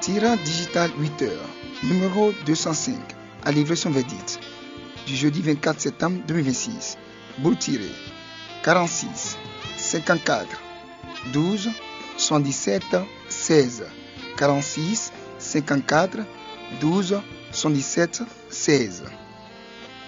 Sira Digital 8h, numéro 205, à livraison verdict, du jeudi 24 septembre 2026. Boule tirée, 46 54 12 77 16. 46 54 12 77 16.